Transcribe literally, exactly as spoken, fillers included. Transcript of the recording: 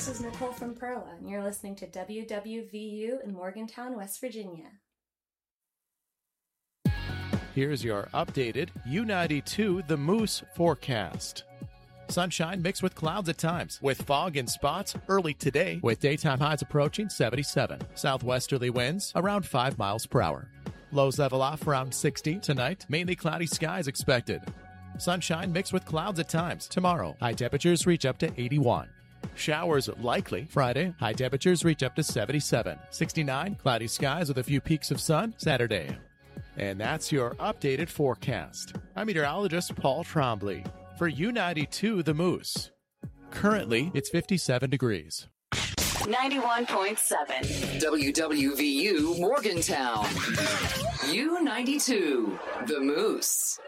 this is Nicole from Perla, and you're listening to W W V U in Morgantown, West Virginia. Here's your updated U ninety-two The Moose forecast. Sunshine mixed with clouds at times, with fog in spots early today, with daytime highs approaching seventy-seven. Southwesterly winds around five miles per hour. Lows level off around sixty tonight. Mainly cloudy skies expected. Sunshine mixed with clouds at times. Tomorrow, high temperatures reach up to eighty-one. Showers likely Friday. High temperatures reach up to seventy-seven. sixty-nine, cloudy skies with a few peaks of sun Saturday. And that's your updated forecast. I'm meteorologist Paul Trombley for U ninety-two The Moose. Currently, it's fifty-seven degrees. ninety-one point seven W W V U Morgantown. U ninety-two The Moose.